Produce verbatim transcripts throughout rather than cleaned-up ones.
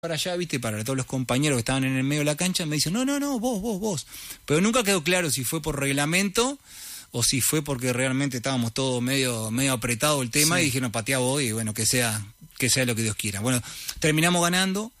para allá, viste, para todos los compañeros que estaban en el medio de la cancha, me dicen, no, no, no, vos, vos, vos. Pero nunca quedó claro si fue por reglamento o si fue porque realmente estábamos todos medio, medio apretados el tema, sí. Y dijeron, patea vos y bueno, que sea, que sea lo que Dios quiera. Bueno, terminamos ganando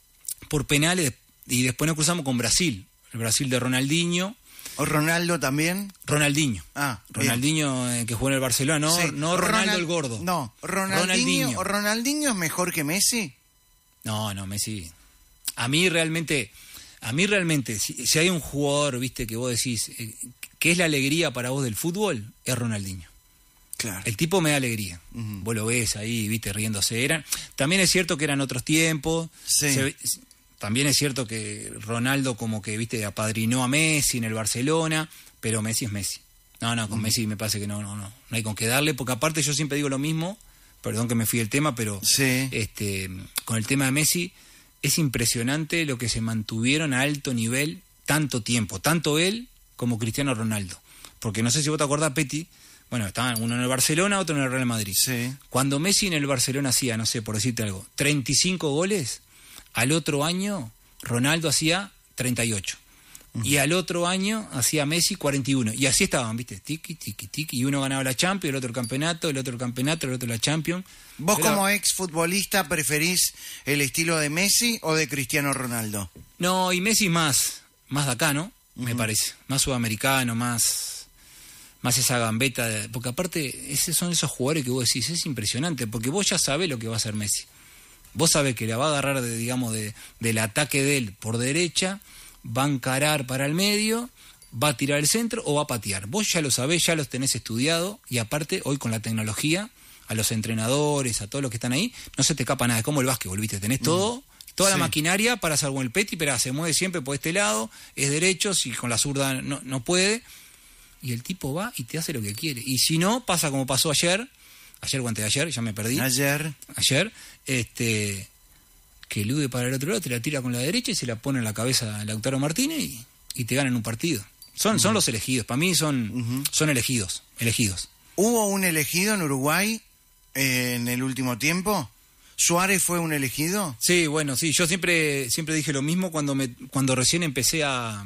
por penales y después nos cruzamos con Brasil, el Brasil de Ronaldinho. ¿O Ronaldo también? Ronaldinho. Ah, Ronaldinho eh, que jugó en el Barcelona, no, sí. no Ronaldo Ronald, el gordo. No, Ronaldinho, Ronaldinho. ¿Ronaldinho es mejor que Messi? No, no, Messi. A mí realmente, a mí realmente, si, si hay un jugador, viste, que vos decís, eh, que es la alegría para vos del fútbol, es Ronaldinho. Claro. El tipo me da alegría. Uh-huh. Vos lo ves ahí, viste, riéndose. Eran, también es cierto que eran otros tiempos. Sí. Se, también es cierto que Ronaldo como que, viste, apadrinó a Messi en el Barcelona, pero Messi es Messi. No, no, con uh-huh. Messi me parece que no, no, no, no hay con qué darle, porque aparte yo siempre digo lo mismo, perdón que me fui del tema, pero sí. este, con el tema de Messi, es impresionante lo que se mantuvieron a alto nivel tanto tiempo, tanto él como Cristiano Ronaldo. Porque no sé si vos te acordás, Peti, bueno, estaban uno en el Barcelona, otro en el Real Madrid. Sí. Cuando Messi en el Barcelona hacía, no sé, por decirte algo, treinta y cinco goles, al otro año Ronaldo hacía treinta y ocho. Uh-huh. Y al otro año hacía Messi cuarenta y uno. Y así estaban, ¿viste? Tiki, tiki, tiki. Y uno ganaba la Champions, el otro el campeonato, el otro el campeonato, el otro la Champions. ¿Vos Pero, como exfutbolista preferís el estilo de Messi o de Cristiano Ronaldo? No, y Messi más, más de acá, ¿no? Uh-huh. Me parece. Más sudamericano, más, más esa gambeta. De, porque aparte, esos son esos jugadores que vos decís, es impresionante, porque vos ya sabés lo que va a hacer Messi. Vos sabés que la va a agarrar, de, digamos, de, del ataque de él por derecha, va a encarar para el medio, va a tirar el centro o va a patear. Vos ya lo sabés, ya los tenés estudiado, y aparte, hoy con la tecnología, a los entrenadores, a todos los que están ahí, no se te escapa nada. Es como el básquetbol, ¿viste? Tenés todo, mm. toda sí. la maquinaria para hacer con el Peti, pero se mueve siempre por este lado, es derecho, si con la zurda no, no puede, y el tipo va y te hace lo que quiere. Y si no, pasa como pasó ayer, ayer o antes de ayer, ya me perdí. Ayer. Ayer, este... que elude para el otro lado, te la tira con la derecha y se la pone en la cabeza a Lautaro Martínez y, y te ganan un partido. Son, uh-huh. son los elegidos, para mí son, uh-huh. son elegidos, elegidos. ¿Hubo un elegido en Uruguay eh, en el último tiempo? ¿Suárez fue un elegido? Sí, bueno, sí, yo siempre, siempre dije lo mismo cuando, me, cuando recién empecé a,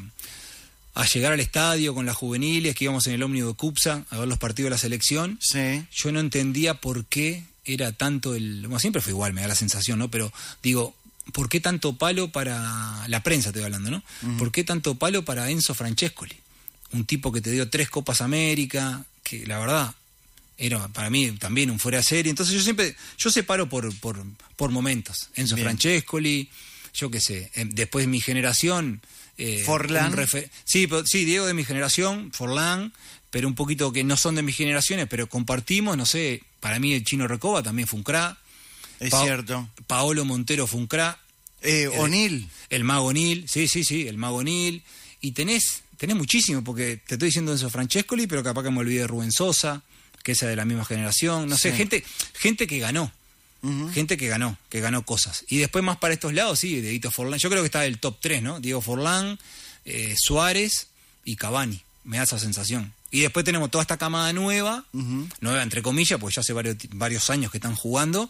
a llegar al estadio con las juveniles, que íbamos en el ómnibus de Cupsa a ver los partidos de la selección. Sí. Yo no entendía por qué era tanto el... Bueno, siempre fue igual, me da la sensación, ¿no? Pero digo, ¿por qué tanto palo para... La prensa estoy hablando, ¿no? Uh-huh. ¿Por qué tanto palo para Enzo Francescoli? Un tipo que te dio tres Copas América, que la verdad era para mí también un fuera de serie. Entonces yo siempre... Yo separo por, por, por momentos. Enzo Bien. Francescoli, yo qué sé. Eh, después de mi generación... Eh, Forlán. Refer- sí, pero, sí, Diego de mi generación, Forlán, pero un poquito que no son de mis generaciones, pero compartimos, no sé, para mí el Chino Recoba también fue un crack. Es pa- cierto. Paolo Montero fue un crack. Eh, O'Neill. El, el Mago O'Neill, sí, sí, sí, el Mago O'Neill. Y tenés, tenés muchísimo, porque te estoy diciendo Enzo Francescoli, pero capaz que me olvidé de Rubén Sosa, que esa de la misma generación, no sé, sí. gente, gente que ganó. Uh-huh. Gente que ganó, que ganó cosas. Y después más para estos lados, sí, Dieguito Forlán. Yo creo que está el top tres, ¿no? Diego Forlán, eh, Suárez y Cavani. Me da esa sensación. Y después tenemos toda esta camada nueva, uh-huh. nueva entre comillas, pues ya hace varios, varios años que están jugando,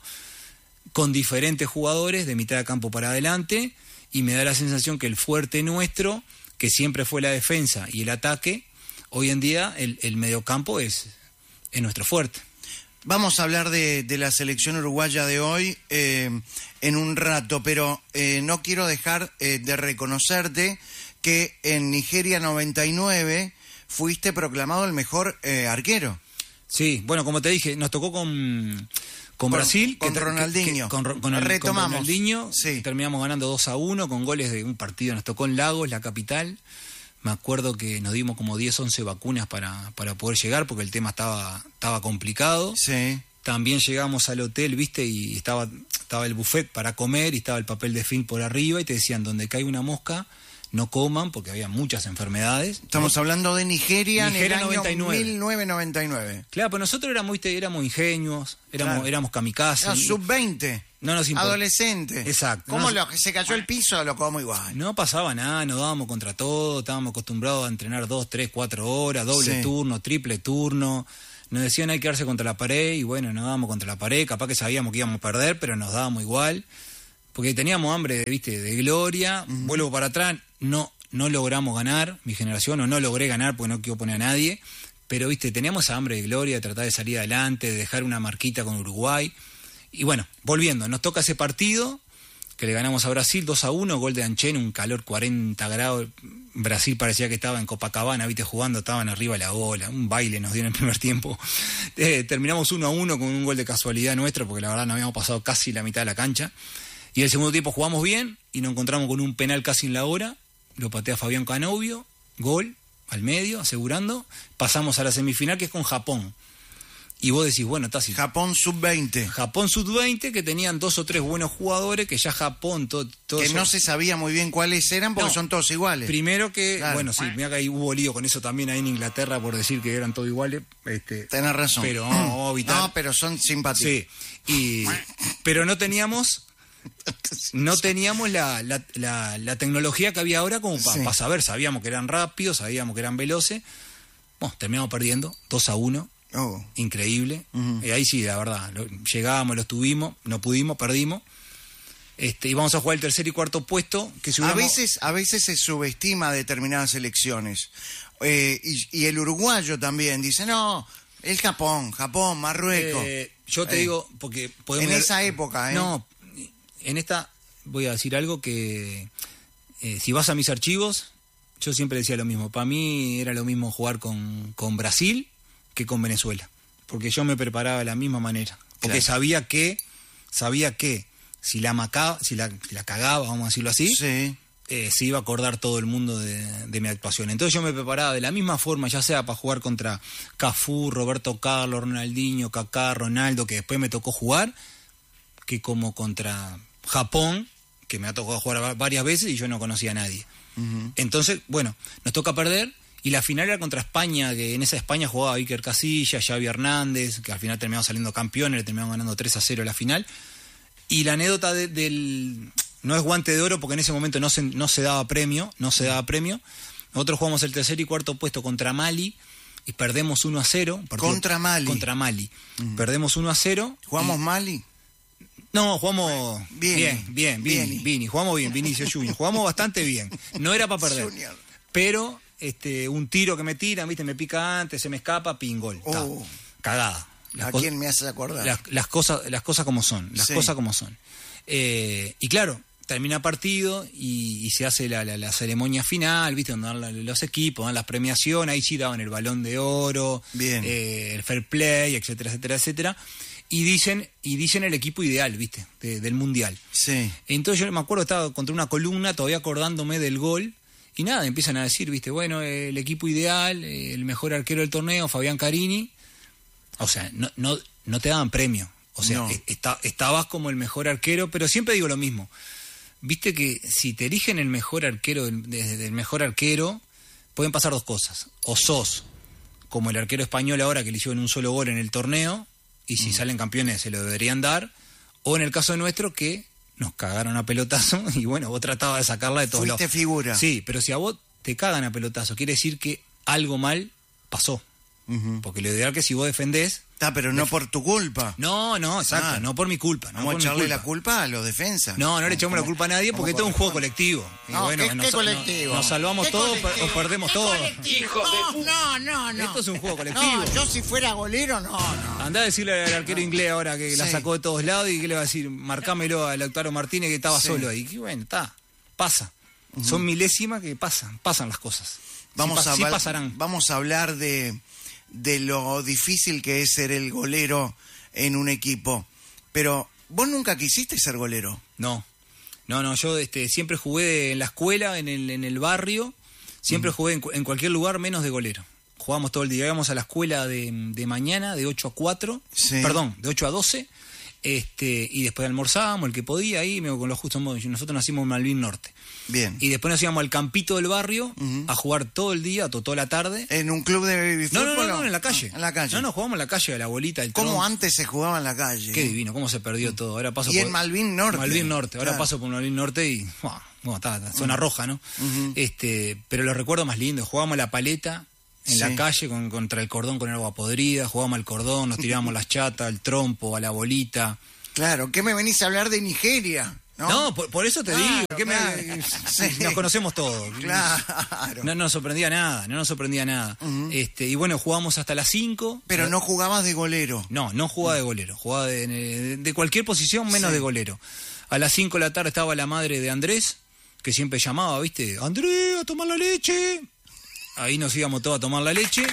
con diferentes jugadores de mitad de campo para adelante, y me da la sensación que el fuerte nuestro, que siempre fue la defensa y el ataque, hoy en día el, el mediocampo es, es nuestro fuerte. Vamos a hablar de, de la selección uruguaya de hoy eh, en un rato, pero eh, no quiero dejar eh, de reconocerte que en Nigeria noventa y nueve fuiste proclamado el mejor eh, arquero. Sí, bueno, como te dije, nos tocó con, con, con Brasil. Con que, Ronaldinho. Que, con, con, el, Retomamos. Con Ronaldinho, sí. Terminamos ganando dos a uno con goles de un partido. Nos tocó en Lagos, la capital. Me acuerdo que nos dimos como diez, once vacunas para, para poder llegar, porque el tema estaba, estaba complicado. Sí. También llegamos al hotel, viste, y estaba, estaba el buffet para comer, y estaba el papel de film por arriba, y te decían, donde cae una mosca, no coman, porque había muchas enfermedades. Estamos ¿no? hablando de Nigeria, Nigeria en el noventa y nueve. año mil novecientos noventa y nueve. Claro, pues nosotros éramos, viste, éramos ingenuos, éramos, claro. éramos kamikaze. No, sub veinte. No nos importa. Adolescente. Exacto. ¿Cómo no lo que se cayó el piso lo como igual? No pasaba nada, nos dábamos contra todo, estábamos acostumbrados a entrenar dos, tres, cuatro horas, doble sí. turno, triple turno. Nos decían hay que darse contra la pared, y bueno, nos dábamos contra la pared, capaz que sabíamos que íbamos a perder, pero nos dábamos igual. porque teníamos hambre, viste, de gloria, uh-huh. Vuelvo para atrás, no, no logramos ganar, mi generación, o no logré ganar porque no quiero poner a nadie, pero viste, teníamos esa hambre de gloria, de tratar de salir adelante, de dejar una marquita con Uruguay, y bueno, volviendo, nos toca ese partido, que le ganamos a Brasil dos a uno, gol de Anchen, un calor cuarenta grados, Brasil parecía que estaba en Copacabana, viste, jugando, estaban arriba de la bola, un baile nos dieron en el primer tiempo, eh, terminamos uno a uno con un gol de casualidad nuestro, porque la verdad nos habíamos pasado casi la mitad de la cancha, y el segundo tiempo jugamos bien, y nos encontramos con un penal casi en la hora, lo patea Fabián Canovio, gol, al medio, asegurando, pasamos a la semifinal que es con Japón. Y vos decís, bueno, está así. Japón sub veinte. Japón sub veinte, que tenían dos o tres buenos jugadores, que ya Japón... todo, todo que eso, no se sabía muy bien cuáles eran, porque no, son todos iguales. Primero que, claro. Bueno, sí, mira que ahí hubo lío con eso también ahí en Inglaterra, por decir que eran todos iguales. Este, Tenés razón. Pero vamos, vamos a evitar. No, pero son simpáticos. Sí, y, pero no teníamos... No teníamos la, la, la, la tecnología que había ahora como para sí. pa saber. Sabíamos que eran rápidos, sabíamos que eran veloces. Bueno, terminamos perdiendo dos a uno. Oh. Increíble. Uh-huh. Y ahí sí, la verdad, lo, llegábamos, los tuvimos, no pudimos, perdimos. Este, y vamos a jugar el tercer y cuarto puesto. Que si hubiéramos... a veces a veces se subestima determinadas selecciones. Eh, y, y el uruguayo también dice, no, el Japón, Japón, Marruecos. Eh, yo te eh, digo, porque podemos... En ver... esa época, ¿eh? No, en esta voy a decir algo que eh, si vas a mis archivos, yo siempre decía lo mismo. Para mí era lo mismo jugar con, con Brasil que con Venezuela, porque yo me preparaba de la misma manera, porque claro. sabía que sabía que si la macaba, si la, la cagaba, vamos a decirlo así, sí. eh, se iba a acordar todo el mundo de, de mi actuación. Entonces yo me preparaba de la misma forma, ya sea para jugar contra Cafú, Roberto Carlos, Ronaldinho, Kaká, Ronaldo, que después me tocó jugar, que como contra Japón, que me ha tocado jugar varias veces y yo no conocía a nadie. Uh-huh. Entonces, bueno, nos toca perder. Y la final era contra España, que en esa España jugaba Iker Casillas, Xavi Hernández, que al final terminamos saliendo campeones, le terminamos ganando tres a cero la final. Y la anécdota de, del... no es guante de oro, porque en ese momento no se, no se daba premio, no se daba premio. Nosotros jugamos el tercer y cuarto puesto contra Mali, y perdemos uno a cero. Partido, ¿Contra Mali? Contra Mali. Uh-huh. Perdemos uno a cero. ¿Jugamos y... Mali? No, jugamos bien, bien, bien, bien, bien. Vini, jugamos bien, Vinicio Junior, jugamos bastante bien. No era para perder, Junior. Pero... Este, un tiro que me tiran, viste, me pica antes, se me escapa, pin, gol. Oh. Cagada. Las ¿A co- quién me hace acordar? Las, las cosas, las cosas como son, las sí. cosas como son. Eh, y claro, termina partido y, y se hace la, la, la ceremonia final, viste, donde dan los equipos, dan las premiaciones, ahí sí daban el balón de oro, eh, el fair play, etcétera, etcétera, etcétera. Y dicen, y dicen el equipo ideal, viste, de, del mundial. Sí. Entonces yo me acuerdo, estaba contra una columna, todavía acordándome del gol. Y nada, empiezan a decir, viste, bueno, el equipo ideal, el mejor arquero del torneo, Fabián Carini. O sea, no, no, no te daban premio. O sea, no. está, estabas como el mejor arquero, pero siempre digo lo mismo. Viste que si te eligen el mejor arquero, desde el mejor arquero, pueden pasar dos cosas. O sos como el arquero español ahora que le hicieron un solo gol en el torneo, y si mm. salen campeones se lo deberían dar. O en el caso nuestro que... nos cagaron a pelotazo y bueno, vos tratabas de sacarla de todos lados. Fuiste figura. Sí, pero si a vos te cagan a pelotazo, quiere decir que algo mal pasó. Uh-huh. Porque lo ideal es que si vos defendés... Está, pero no def- por tu culpa. No, no, exacto, ah, no por mi culpa. No vamos por a echarle culpa. la culpa a los defensas. No, no le echamos la culpa a nadie porque esto es un juego colectivo. Y no, bueno, ¿qué, nos, ¿qué colectivo? Nos, nos salvamos todos o perdemos todos. No, no, no, no. Esto es un juego colectivo. No, yo si fuera golero, no, no. Andá a decirle al arquero no. inglés ahora que sí. la sacó de todos lados y que le va a decir, marcámelo a Lautaro Martínez que estaba sí. solo ahí. Y bueno, está, pasa. Uh-huh. Son milésimas que pasan, pasan las cosas. Vamos, sí, a, sí pasarán. Vamos a hablar de... de lo difícil que es ser el golero en un equipo. Pero, ¿vos nunca quisiste ser golero? No, no, no, yo este, siempre jugué de, en la escuela, en el, en el barrio, siempre mm. jugué en, en cualquier lugar menos de golero. Jugábamos todo el día, íbamos a la escuela de, de mañana, de ocho a cuatro, sí. perdón, de ocho a doce, este, y después almorzábamos, el que podía, ahí, con los justos modos, nosotros nacimos en Malvin Norte. Bien. Y después nos íbamos al campito del barrio uh-huh. a jugar todo el día, to, toda la tarde. ¿En un club de baby no, fútbol? No, no, no, en la calle. Ah, en la calle. No, no, jugamos en la calle, a la bolita, el ¿Cómo tronco. Antes se jugaba en la calle? Qué divino, cómo se perdió todo. Ahora paso y por, en Malvin Norte. Malvin Norte, ahora claro. paso por Malvin Norte y... Bueno, bueno está, está, zona uh-huh. roja, ¿no? Uh-huh. este Pero los recuerdos más lindos, jugábamos a la paleta en sí. la calle con, contra el cordón con agua podrida, jugábamos al cordón, nos tirábamos las chatas, al trompo, a la bolita... Claro, ¿qué me venís a hablar de Nigeria? ¿no? No, por, por eso te Claro, digo, que claro. me, Sí. nos conocemos todos. Claro. No nos sorprendía nada, no nos sorprendía nada. Uh-huh. este, y bueno, jugamos hasta las cinco. Pero no jugabas de golero. No, no jugaba de golero, jugaba de, de, de cualquier posición menos sí. de golero. A las cinco de la tarde estaba la madre de Andrés, que siempre llamaba, ¿viste? Andrés, a tomar la leche. Ahí nos íbamos todos a tomar la leche.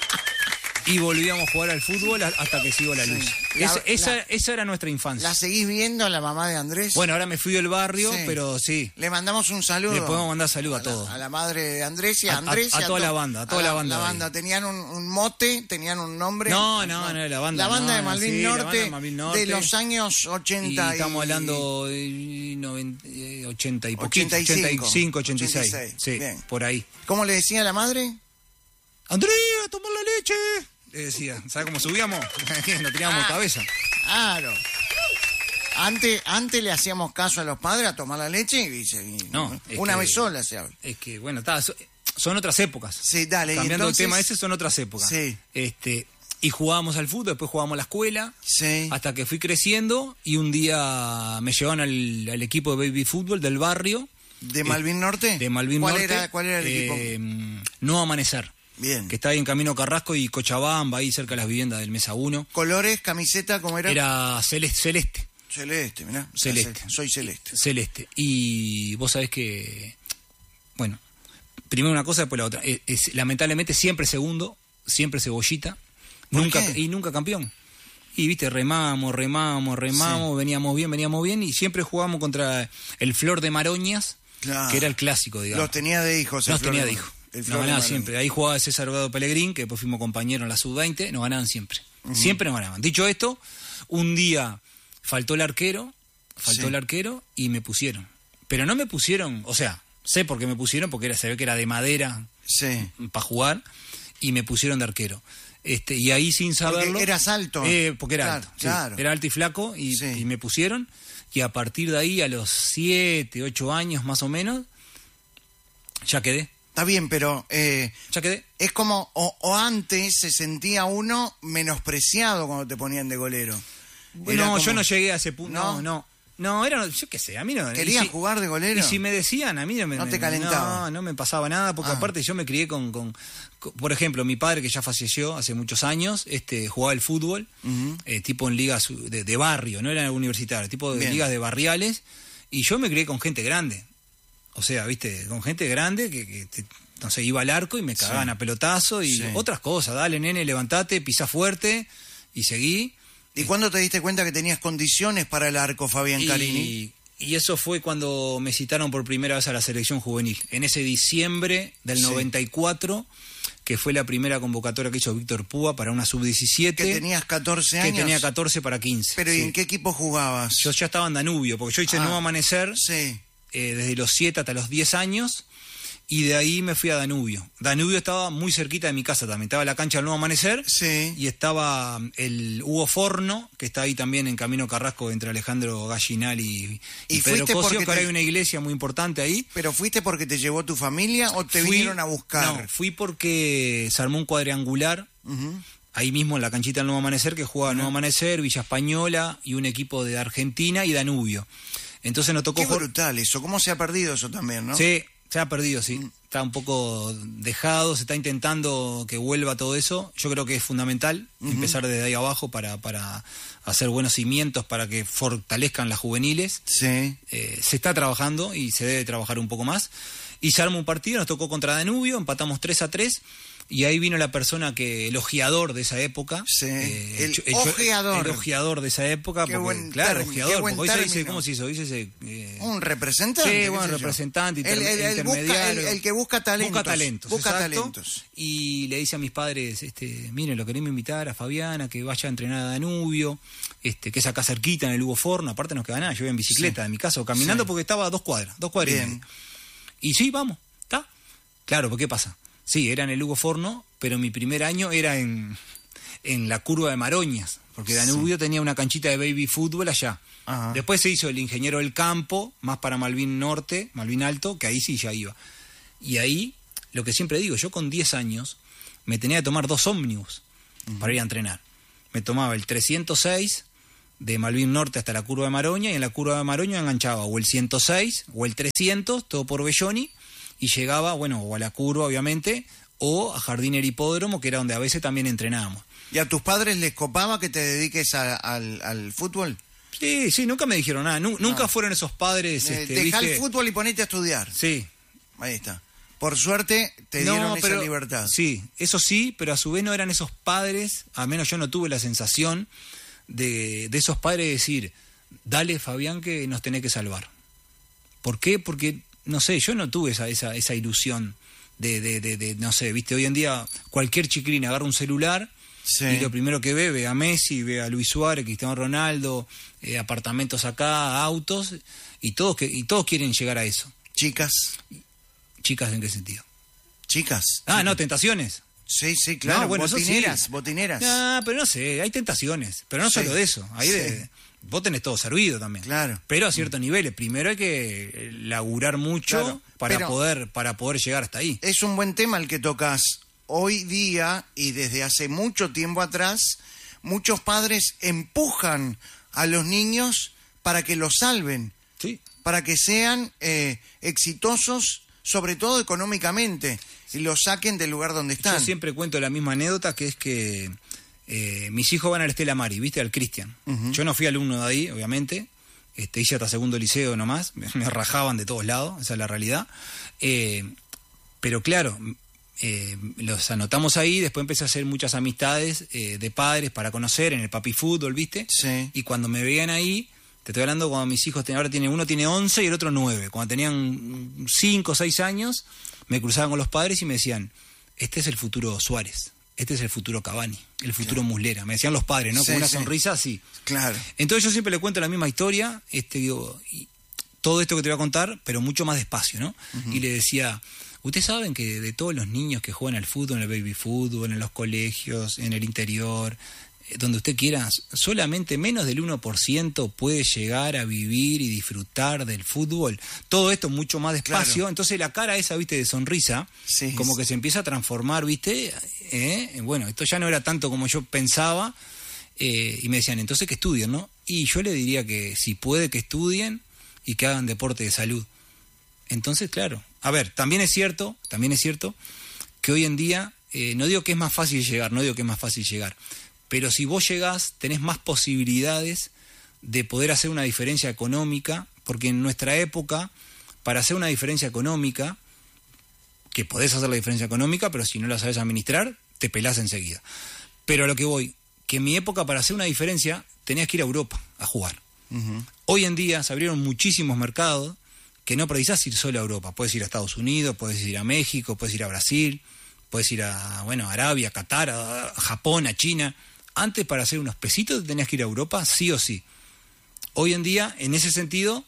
Y volvíamos a jugar al fútbol hasta que se iba la luz. Sí. La, esa, esa, la, esa era nuestra infancia. ¿La seguís viendo, la mamá de Andrés? Bueno, ahora me fui del barrio, sí. pero sí. Le mandamos un saludo. Le podemos mandar saludo a, a todos. A la madre de Andrés y a, a Andrés. A, a, y a toda la banda, a toda a la banda. La banda. ¿Tenían un, un mote? ¿Tenían un nombre? No, no, no, la banda. La banda, no, de, Malvin sí, Norte, la banda de Malvin Norte de los años ochenta. Y estamos hablando de noventa, ochenta y poquito. ochenta y cinco, ochenta y cinco, ochenta y seis. ochenta y seis. Sí, bien. Por ahí. ¿Cómo le decía a la madre? Andrés, a tomar la leche. Le decía, ¿sabes cómo subíamos? Nos tirábamos ah, cabeza. Claro. Antes, antes le hacíamos caso a los padres a tomar la leche y, y no, una que, vez sola se habla. Es que, bueno, está, son otras épocas. Sí, dale. Cambiando entonces, el tema ese, son otras épocas. Sí. Este, y jugábamos al fútbol, después jugábamos a la escuela. Sí. Hasta que fui creciendo y un día me llevaron al, al equipo de baby fútbol del barrio. ¿De Malvin Norte? De Malvin ¿Cuál Norte. Era, ¿Cuál era el eh, equipo? No Amanecer. Bien. Que está ahí en Camino Carrasco y Cochabamba, ahí cerca de las viviendas del Mesa uno. ¿Colores, camiseta, cómo era? Era celeste. Celeste, celeste mirá. Celeste. Soy celeste. Celeste. Y vos sabés que, bueno, primero una cosa, después la otra. Es, es, lamentablemente siempre segundo, siempre cebollita, nunca y nunca campeón. Y viste, remamos, remamos, remamos, sí. veníamos bien, veníamos bien, y siempre jugábamos contra el Flor de Maroñas, claro. que era el clásico, digamos. Los tenía de hijos. Los tenía de hijos. Nos ganaban siempre. Ahí jugaba César Gado Pellegrín, que después fuimos compañeros en la sub veinte, nos ganaban siempre. Uh-huh. Siempre nos ganaban. Dicho esto, un día faltó el arquero, faltó sí. el arquero y me pusieron. Pero no me pusieron, o sea, sé por qué me pusieron, porque era, se ve que era de madera sí. para jugar, y me pusieron de arquero. Este, y ahí sin saberlo... Porque eras alto. Eh, porque era claro, alto. Claro. Sí, era alto y flaco, y, sí. y me pusieron, y a partir de ahí, a los siete, ocho años más o menos, ya quedé. Está bien, pero eh, ya quedé. Es como, o, o antes se sentía uno menospreciado cuando te ponían de golero. Era no, como... yo no llegué a ese punto. No, no. No, no era, yo qué sé, a mí no... ¿Querías si, jugar de golero? Y si me decían, a mí no me... No te calentaba. No, no me pasaba nada, porque ah. aparte yo me crié con, con, con... Por ejemplo, mi padre, que ya falleció hace muchos años, este jugaba el fútbol, uh-huh. eh, tipo en ligas de, de barrio, no era universitario, tipo de bien. Ligas de barriales, y yo me crié con gente grande. O sea, viste, con gente grande que, que te, no sé, iba al arco y me cagaban sí. a pelotazo y sí. otras cosas. Dale, nene, levantate, pisá fuerte y seguí. ¿Y cuándo te diste cuenta que tenías condiciones para el arco, Fabián y, Carini? Y eso fue cuando me citaron por primera vez a la selección juvenil. En ese diciembre del sí. noventa y cuatro, que fue la primera convocatoria que hizo Víctor Púa para una sub diecisiete. ¿Que tenías catorce años? Que tenía catorce para quince. ¿Pero sí. y en qué equipo jugabas? Yo ya estaba en Danubio, porque yo hice ah. Nuevo Amanecer. Sí. Eh, desde los siete hasta los diez años, y de ahí me fui a Danubio. Danubio estaba muy cerquita de mi casa también, estaba la cancha del Nuevo Amanecer, sí. y estaba el Hugo Forno, que está ahí también en Camino Carrasco entre Alejandro Gallinal y, y, y Pedro Cosio, que ahora te... hay una iglesia muy importante ahí. ¿Pero fuiste porque te llevó tu familia o te fui, vinieron a buscar? No, fui porque se armó un cuadrangular, uh-huh. ahí mismo en la canchita del Nuevo Amanecer, que jugaba uh-huh. Nuevo Amanecer, Villa Española y un equipo de Argentina y Danubio. Entonces nos tocó... Qué brutal eso, ¿cómo se ha perdido eso también, no? Sí, se ha perdido, sí. Mm. Está un poco dejado, se está intentando que vuelva todo eso. Yo creo que es fundamental uh-huh. empezar desde ahí abajo para, para hacer buenos cimientos, para que fortalezcan las juveniles. Sí. Eh, se está trabajando y se debe trabajar un poco más. Y se arma un partido, nos tocó contra Danubio, empatamos tres a tres. Y ahí vino la persona que, el ojeador de esa época. Sí, eh, el, el ojeador. El ojeador de esa época. Qué porque, buen claro, término, ojeador. qué buen Porque hoy se dice, término. ¿cómo se hizo? Hoy se dice, eh, un representante. Sí, bueno, representante, inter, el, el, el intermediario. Busca, el, el que busca talentos. Busca talentos, busca exacto. talentos. Y le dice a mis padres, este, miren, lo queremos invitar a Fabiana, que vaya a entrenar a Danubio, este, que es acá cerquita en el Hugo Forno. Aparte nos queda nada, yo iba en bicicleta sí. de mi casa, o caminando sí. porque estaba a dos cuadras, dos cuadras. Bien. Y, y sí, vamos, ¿está? Claro, ¿por qué pasa? Sí, era en el Hugo Forno, pero mi primer año era en, en la curva de Maroñas, porque Danubio sí. tenía una canchita de baby fútbol allá. Ajá. Después se hizo el ingeniero del campo, más para Malvin Norte, Malvin Alto, que ahí sí ya iba. Y ahí, lo que siempre digo, yo con diez años me tenía que tomar dos ómnibus uh-huh. para ir a entrenar. Me tomaba el trescientos seis de Malvin Norte hasta la curva de Maroña, y en la curva de Maroña enganchaba o el ciento seis o el trescientos, todo por Belloni, y llegaba, bueno, o a la curva, obviamente, o a Jardiner Hipódromo, que era donde a veces también entrenábamos. ¿Y a tus padres les copaba que te dediques a, al, al fútbol? Sí, sí, nunca me dijeron nada. N- nunca no. fueron esos padres... Eh, este, dejá ¿viste? el fútbol y ponete a estudiar. Sí. Ahí está. Por suerte te dieron no, pero, esa libertad. Sí, eso sí, pero a su vez no eran esos padres, al menos yo no tuve la sensación de, de esos padres decir, dale Fabián que nos tenés que salvar. ¿Por qué? Porque, no sé, yo no tuve esa, esa, esa ilusión de, de, de, de, no sé, viste, hoy en día cualquier chiquilín agarra un celular sí. y lo primero que ve, ve a Messi, ve a Luis Suárez, Cristiano Ronaldo, eh, apartamentos acá, autos, y todos, que, y todos quieren llegar a eso. Chicas. ¿Chicas en qué sentido? Chicas. Ah, no, tentaciones. Sí, sí, claro. No, bueno, botineras, sí. botineras. No, pero no sé, hay tentaciones. Pero no sí. solo de eso. Ahí sí. de, vos tenés todo servido también. Claro. Pero a ciertos mm. niveles. Primero hay que laburar mucho claro, para poder para poder llegar hasta ahí. Es un buen tema el que tocas. Hoy día, y desde hace mucho tiempo atrás, muchos padres empujan a los niños para que los salven. Sí. Para que sean eh, exitosos, sobre todo económicamente, y los saquen del lugar donde están. Yo siempre cuento la misma anécdota, que es que eh, mis hijos van al Estela Maris, ¿viste? Al Cristian. Uh-huh. Yo no fui alumno de ahí, obviamente. Este, hice hasta segundo liceo nomás. Me, me rajaban de todos lados, esa es la realidad. Eh, pero claro, eh, los anotamos ahí, después empecé a hacer muchas amistades eh, de padres para conocer en el papi fútbol, ¿viste? Sí. Y cuando me veían ahí... Te estoy hablando cuando mis hijos, ahora tienen, uno tiene once y el otro nueve. Cuando tenían cinco o seis años, me cruzaban con los padres y me decían, este es el futuro Suárez, este es el futuro Cavani, el futuro claro. Muslera. Me decían los padres, ¿no? Sí, con una sí. sonrisa así. Claro. Entonces yo siempre le cuento la misma historia, este, digo, y todo esto que te voy a contar, pero mucho más despacio, ¿no? Uh-huh. Y le decía, ustedes saben que de todos los niños que juegan al fútbol, en el baby fútbol, en los colegios, en el interior... donde usted quiera, solamente menos del uno por ciento puede llegar a vivir y disfrutar del fútbol. Todo esto mucho más despacio. Claro. Entonces la cara esa, viste, de sonrisa, sí, como que se empieza a transformar, viste. ¿Eh? Bueno, esto ya no era tanto como yo pensaba. Eh, y me decían, entonces que estudien, ¿no? Y yo le diría que si puede que estudien y que hagan deporte de salud. Entonces, claro. A ver, también es cierto, también es cierto que hoy en día, eh, no digo que es más fácil llegar, no digo que es más fácil llegar. Pero si vos llegás, tenés más posibilidades de poder hacer una diferencia económica, porque en nuestra época, para hacer una diferencia económica, que podés hacer la diferencia económica, pero si no la sabés administrar, te pelás enseguida. Pero a lo que voy, que en mi época para hacer una diferencia tenías que ir a Europa a jugar. Uh-huh. Hoy en día se abrieron muchísimos mercados que no precisás ir solo a Europa. Puedes ir a Estados Unidos, puedes ir a México, puedes ir a Brasil, puedes ir a, bueno, a Arabia, a Qatar, a Japón, a China... Antes, para hacer unos pesitos, tenías que ir a Europa, sí o sí. Hoy en día, en ese sentido,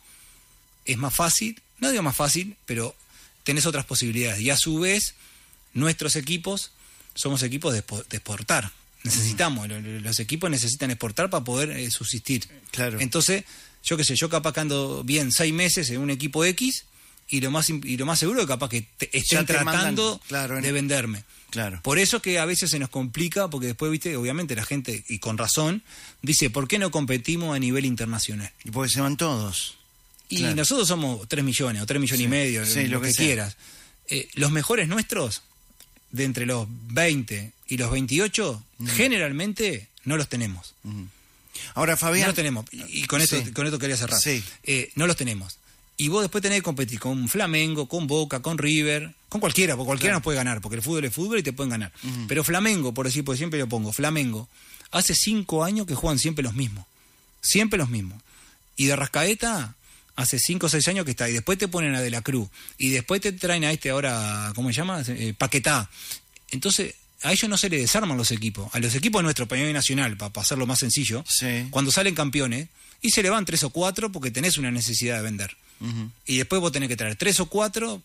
es más fácil, no digo más fácil, pero tenés otras posibilidades. Y a su vez, nuestros equipos somos equipos de, de exportar. Necesitamos, uh-huh. los equipos necesitan exportar para poder eh, subsistir. Claro. Entonces, yo qué sé, yo capaz que ando bien seis meses en un equipo X y lo más, y lo más seguro es capaz que te, estén te tratando mandan, claro, de venderme. Claro. Por eso que a veces se nos complica, porque después, viste, obviamente la gente, y con razón, dice, ¿por qué no competimos a nivel internacional? Y porque se van todos. Y claro. nosotros somos tres millones, o tres millones sí, y medio, sí, lo, lo que, que quieras. Eh, los mejores nuestros, de entre los veinte y los veintiocho, mm. generalmente no los tenemos. Mm. Ahora, Fabián... No los tenemos, y, y con, esto, sí. con esto quería cerrar. Sí. Eh, no los tenemos. Y vos después tenés que competir con Flamengo, con Boca, con River, con cualquiera, porque cualquiera claro. nos puede ganar, porque el fútbol es fútbol y te pueden ganar. Uh-huh. Pero Flamengo, por decir, porque siempre lo pongo, Flamengo, hace cinco años que juegan siempre los mismos. Siempre los mismos. Y de Rascaeta, hace cinco o seis años que está. Y después te ponen a De la Cruz. Y después te traen a este ahora, ¿cómo se llama? Eh, Paquetá. Entonces, a ellos no se les desarman los equipos. A los equipos de nuestro país nacional, para hacerlo más sencillo, sí. cuando salen campeones, y se le van tres o cuatro porque tenés una necesidad de vender. Uh-huh. Y después vos tenés que traer tres o cuatro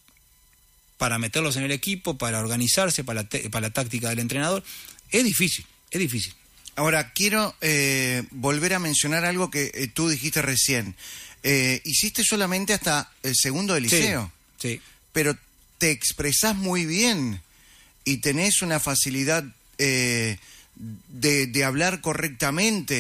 para meterlos en el equipo, para organizarse, para la, te- para la táctica del entrenador. Es difícil, es difícil. Ahora, quiero eh, volver a mencionar algo que eh, tú dijiste recién. Eh, hiciste solamente hasta el segundo de liceo. Sí, sí. Pero te expresás muy bien y tenés una facilidad eh, de, de hablar correctamente.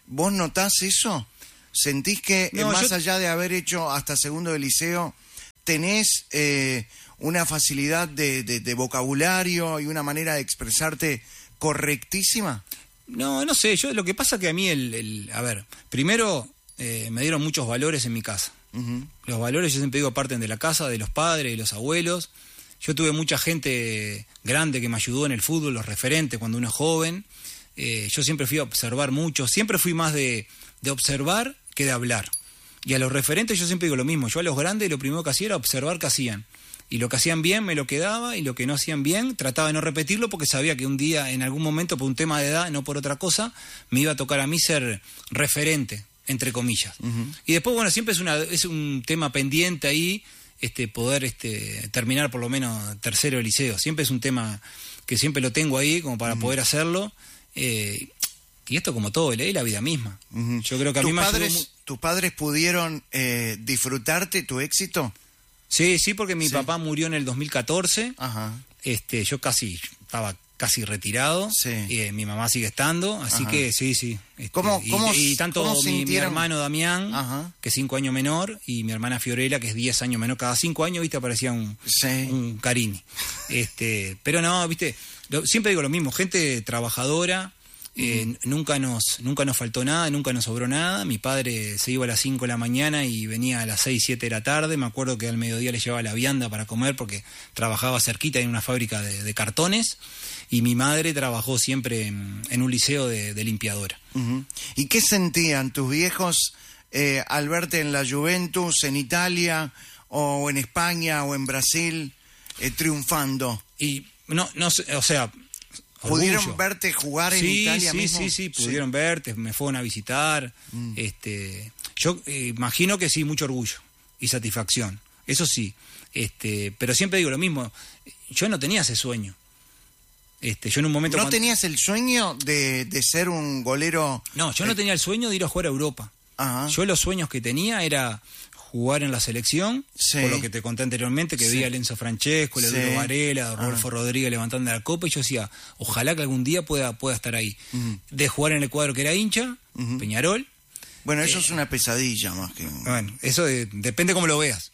¿Vos notás eso? ¿Sentís que No, más yo... allá de haber hecho hasta segundo de liceo, tenés eh, una facilidad de, de, de vocabulario y una manera de expresarte correctísima? No, no sé, yo lo que pasa que a mí, el, el a ver, primero eh, me dieron muchos valores en mi casa. Uh-huh. Los valores, yo siempre digo, parten de la casa, de los padres, de los abuelos. Yo tuve mucha gente grande que me ayudó en el fútbol, los referentes, cuando uno es joven. Eh, yo siempre fui a observar mucho, siempre fui más de, de observar que de hablar. Y a los referentes yo siempre digo lo mismo, yo a los grandes lo primero que hacía era observar qué hacían. Y lo que hacían bien me lo quedaba, y lo que no hacían bien trataba de no repetirlo, porque sabía que un día, en algún momento, por un tema de edad, no por otra cosa, me iba a tocar a mí ser referente, entre comillas. Uh-huh. Y después, bueno, siempre es, una, es un tema pendiente ahí, este, poder este, terminar por lo menos tercero de liceo. Siempre es un tema que siempre lo tengo ahí como para uh-huh. poder hacerlo. Eh, y esto, como todo, es la vida misma. Uh-huh. Yo creo que a mí me padres, ayudó... ¿Tus padres pudieron eh, disfrutarte tu éxito? Sí, sí, porque mi sí. papá murió en el dos mil catorce. Ajá. Este, yo casi estaba casi retirado. Sí. Y eh, mi mamá sigue estando, así Ajá. que sí, sí. Este, ¿Cómo, y, cómo, y tanto ¿cómo mi, mi hermano Damián, Ajá. que es cinco años menor, y mi hermana Fiorella, que es diez años menor. Cada cinco años, viste, aparecía un, sí. un Carini. Este, pero no, viste, lo, siempre digo lo mismo, gente trabajadora. Eh, uh-huh. nunca nos nunca nos faltó nada, nunca nos sobró nada. Mi padre se iba a las cinco de la mañana y venía a las seis, siete de la tarde. Me acuerdo que al mediodía le llevaba la vianda para comer porque trabajaba cerquita en una fábrica de, de cartones. Y mi madre trabajó siempre en, en un liceo de, de limpiadora. Uh-huh. ¿Y qué sentían tus viejos eh, al verte en la Juventus, en Italia, o en España, o en Brasil, eh, triunfando? Y no, no o sea... ¿Pudieron orgullo. verte jugar en sí, Italia sí, mismo? Sí, sí, sí, pudieron sí. verte, me fueron a visitar. Mm. Este, yo eh, imagino que sí, mucho orgullo y satisfacción, eso sí. Este, pero siempre digo lo mismo, yo no tenía ese sueño. Este, yo en un momento... ¿No cuando... tenías el sueño de, de ser un golero? No, yo eh... no tenía el sueño de ir a jugar a Europa. Ajá. Yo los sueños que tenía era... jugar en la selección, sí. por lo que te conté anteriormente, que sí. veía a Enzo Francesco, sí. Eduardo Varela, a Rodolfo ah. Rodríguez levantando la copa, y yo decía, ojalá que algún día pueda, pueda estar ahí. Uh-huh. De jugar en el cuadro que era hincha, uh-huh. Peñarol. Bueno, eso eh, es una pesadilla más que... Bueno, eso de, depende cómo lo veas.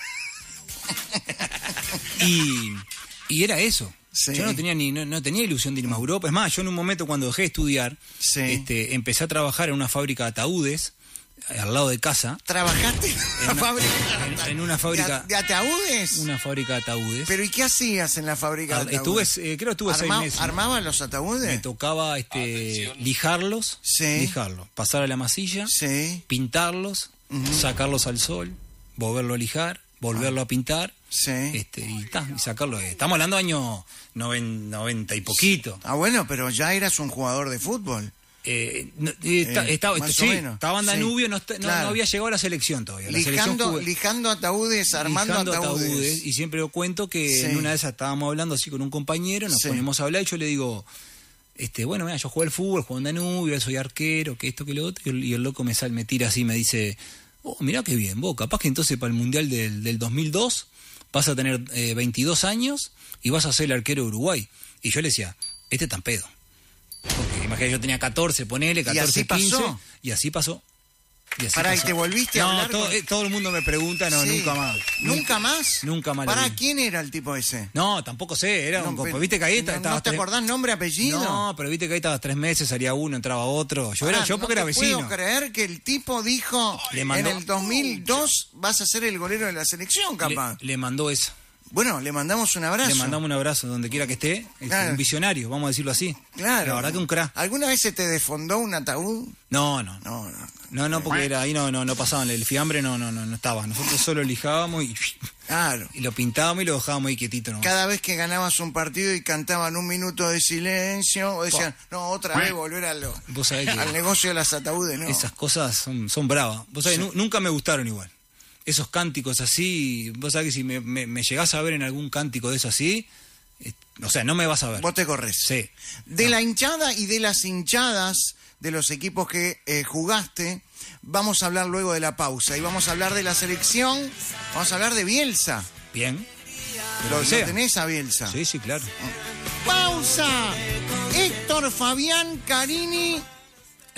y, y era eso. Sí. Yo no tenía ni no, no tenía ilusión de irme a Europa. Es más, yo en un momento cuando dejé de estudiar, sí. este, empecé a trabajar en una fábrica de ataúdes, al lado de casa. ¿Trabajaste en una fábrica? En, en una fábrica... ¿De, de ataúdes? Una fábrica de ataúdes. ¿Pero y qué hacías en la fábrica de ataúdes? Estuve, eh, creo que estuve Arma, seis meses. ¿Armaban los ataúdes? Me tocaba este, lijarlos, sí. lijarlos, pasar a la masilla, sí. pintarlos, uh-huh. sacarlos al sol, volverlo a lijar, volverlo ah. a pintar, sí. este, y, ta, y sacarlo. Estamos hablando de años noventa y poquito. Ah, bueno, pero ya eras un jugador de fútbol. Eh, no, eh, está, eh, estaba, más sí, o menos. estaba en Danubio, sí, no, no, claro. no había llegado a la selección todavía. La lijando, selección lijando ataúdes, armando lijando ataúdes. ataúdes. Y siempre lo cuento que sí. en una de esas estábamos hablando así con un compañero, nos sí. ponemos a hablar y yo le digo, este, bueno, mira, yo juego al fútbol, juego en Danubio, soy arquero, que esto, que lo otro, y el loco me sale, me tira así, me dice, oh, mirá qué bien, vos, capaz que entonces para el Mundial del, del dos mil dos vas a tener eh, veintidós años y vas a ser el arquero de Uruguay. Y yo le decía, este tan pedo. Porque imagínate, yo tenía catorce, ponele, catorce, quince. Pasó? Y así pasó. Y así Pará, pasó. ¿y te volviste a no, hablar? Todo, con... eh, todo el mundo me pregunta, no, sí. nunca más. ¿Nunca más? Nunca más. ¿Para quién era el tipo ese? No, tampoco sé, era no, un pero, viste que ahí no, estaba. ¿No te acordás nombre, apellido? No, pero viste que ahí estabas tres meses, salía uno, entraba otro. Yo Pará, era yo porque no era vecino. No puedo creer que el tipo dijo, le mandó, en el dos mil dos vas a ser el golero de la selección, capaz. Le, le mandó eso. Bueno, le mandamos un abrazo. Le mandamos un abrazo donde quiera que esté. Es claro. un visionario, vamos a decirlo así. Claro. La verdad que un crack. ¿Alguna vez se te desfondó un ataúd? No, no. No, no. No, no, porque era, ahí no, no, no pasaban. El fiambre no, no, no, no estaba. Nosotros solo lijábamos y, claro. y lo pintábamos y lo dejábamos ahí quietito. ¿No? Cada vez que ganabas un partido y cantaban un minuto de silencio, o decían, oh. no, otra vez volver a lo, al negocio de las ataúdes, ¿no? Esas cosas son, son bravas. Vos sabés, sí. nunca me gustaron igual. Esos cánticos así, vos sabés que si me, me, me llegás a ver en algún cántico de eso así, eh, o sea, no me vas a ver. Vos te corres. Sí. De no. la hinchada y de las hinchadas de los equipos que eh, jugaste, vamos a hablar luego de la pausa. Y vamos a hablar de la selección, vamos a hablar de Bielsa. Bien. ¿Lo, ¿Lo tenés a Bielsa? Sí, sí, claro. ¡Pausa! Héctor Fabián Carini...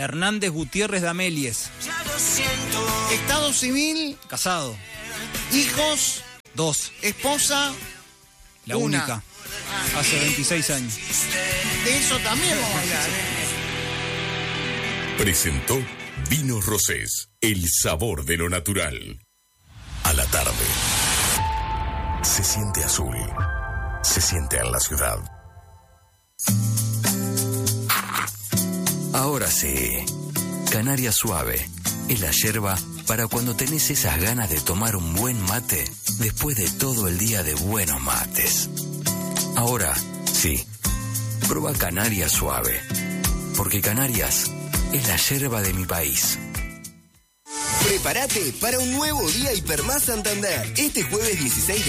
Hernández Gutiérrez de Amelies. Estado civil, Casado. hijos, Dos. esposa, La una. única. Hace veintiséis años. De eso también vamos a hablar. Presentó Vinos Rosés, el sabor de lo natural. A la tarde. Se siente azul. Se siente en la ciudad. Ahora sí. Canaria Suave es la yerba para cuando tenés esas ganas de tomar un buen mate después de todo el día de buenos mates. Ahora sí. Proba Canaria Suave. Porque Canarias es la yerba de mi país. Prepárate para un nuevo día Hipermás Santander. Este jueves dieciséis de